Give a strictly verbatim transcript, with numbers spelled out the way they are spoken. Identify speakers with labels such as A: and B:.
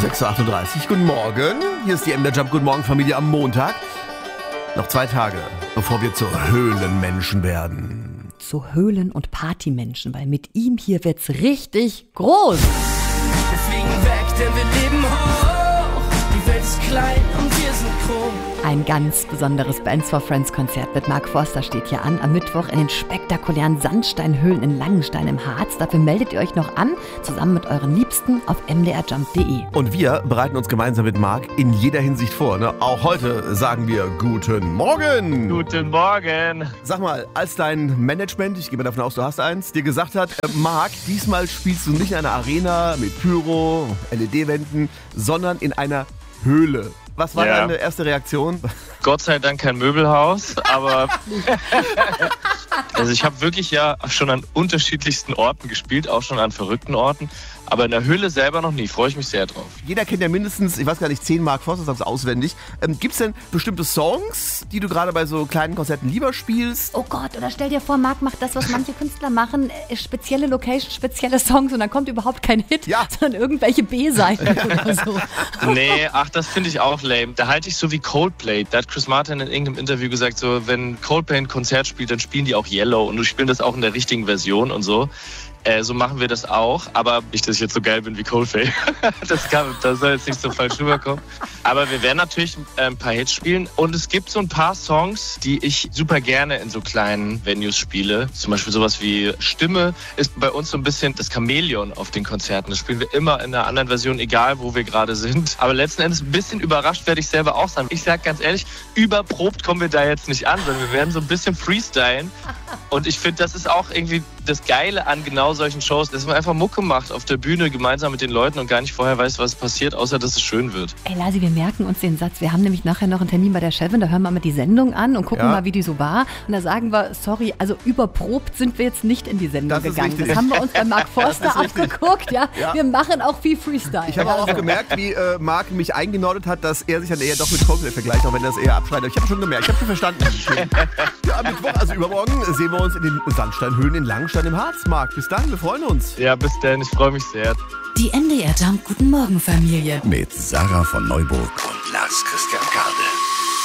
A: sechs Uhr achtunddreißig. Guten Morgen. Hier ist die M D R Jump Guten Morgen Familie am Montag. Noch zwei Tage, bevor wir zu Höhlenmenschen werden.
B: Zu Höhlen- und Partymenschen, weil mit ihm hier wird's richtig groß.
C: Deswegen weg, denn wir leben hoch. Die Welt ist klein und wir sind groß.
B: Ein ganz besonderes Bands for Friends Konzert mit Mark Forster steht hier an. Am Mittwoch in den spektakulären Sandsteinhöhlen in Langenstein im Harz. Dafür meldet ihr euch noch an, zusammen mit euren Liebsten auf m d r jump punkt d e.
A: Und wir bereiten uns gemeinsam mit Marc in jeder Hinsicht vor. Ne? Auch heute sagen wir Guten Morgen.
D: Guten Morgen.
A: Sag mal, als dein Management, ich gehe mal davon aus, du hast eins, dir gesagt hat, äh, Marc, diesmal spielst du nicht in einer Arena mit Pyro, L E D-Wänden, sondern in einer Höhle. Was war
D: Ja.
A: deine erste Reaktion?
D: Gott sei Dank kein Möbelhaus, aber also ich habe wirklich ja schon an unterschiedlichsten Orten gespielt, auch schon an verrückten Orten, aber in der Höhle selber noch nie. Freue ich mich sehr drauf.
A: Jeder kennt ja mindestens, ich weiß gar nicht, zehn Mark Forster Songs auswendig. Ähm, Gibt es denn bestimmte Songs, die du gerade bei so kleinen Konzerten lieber spielst?
B: Oh Gott, oder stell dir vor, Marc macht das, was manche Künstler machen, äh, spezielle Locations, spezielle Songs und dann kommt überhaupt kein Hit,
A: Ja.
B: sondern irgendwelche B-Seiten oder so.
D: Nee, ach, das finde ich auch lame. Da halte ich so wie Coldplay. Da hat Chris Martin in irgendeinem Interview gesagt, so wenn Coldplay ein Konzert spielt, dann spielen die auch Yellow und du spielen das auch in der richtigen Version und so. Äh, so machen wir das auch, aber nicht, dass ich jetzt so geil bin wie Coldplay. das, kann, das soll jetzt nicht so falsch rüberkommen. Aber wir werden natürlich äh, ein paar Hits spielen und es gibt so ein paar Songs, die ich super gerne in so kleinen Venues spiele. Zum Beispiel sowas wie Stimme ist bei uns so ein bisschen das Chamäleon auf den Konzerten. Das spielen wir immer in einer anderen Version, egal wo wir gerade sind. Aber letzten Endes ein bisschen überrascht werde ich selber auch sein. Ich sag ganz ehrlich, überprobt kommen wir da jetzt nicht an, sondern wir werden so ein bisschen freestylen. Und ich finde, das ist auch irgendwie das Geile an genau solchen Shows, dass man einfach Mucke macht auf der Bühne gemeinsam mit den Leuten und gar nicht vorher weiß, was passiert, außer dass es schön wird.
B: Ey Lasi, wir merken uns den Satz. Wir haben nämlich nachher noch einen Termin bei der Chefin, da hören wir mal die Sendung an und gucken
A: Ja.
B: mal, wie die so war. Und da sagen wir, sorry, also überprobt sind wir jetzt nicht in die Sendung
A: Das ist
B: gegangen.
A: richtig.
B: Das haben wir uns bei Mark Forster
A: Das ist richtig.
B: abgeguckt. Ja?
A: Ja.
B: Wir machen auch viel Freestyle.
A: Ich habe auch gemerkt, wie äh, Marc mich eingenordet hat, dass er sich dann eher doch mit Coldplay vergleicht, auch wenn er das eher abschneidet. Ich habe schon gemerkt, ich habe schon verstanden. Ja, am Mittwoch, also übermorgen, sehen wir uns in den Sandsteinhöhlen in Langenstein im Harz. Marc, bis dann, wir freuen uns.
D: Ja, bis dann, ich freue mich sehr.
E: Die M D R Jump Guten Morgen Familie.
F: Mit Sarah von Neuburg und Lars Christian Kade.